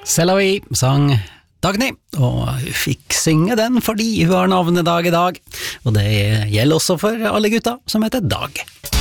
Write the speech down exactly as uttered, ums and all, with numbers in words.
Selavi sang Dagny, og hun fikk synge den fordi hun har navnedag i dag, og det gjelder også for alle gutta som heter Dag.